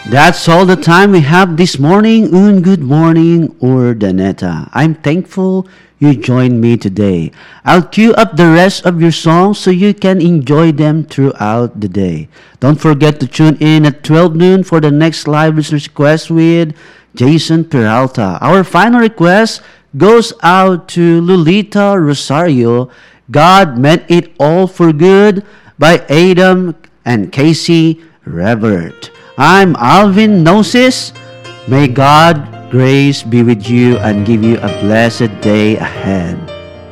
That's all the time we have this morning. Un good morning, Urdaneta. I'm thankful you joined me today. I'll queue up the rest of your songs so you can enjoy them throughout the day. Don't forget to tune in at 12 noon for the next live listener's request with Jason Peralta. Our final request goes out to Lolita Rosario. God meant it all for good by Adam and Casey Revert. I'm Alvin Gnosis. May God grace be with you and give you a blessed day ahead.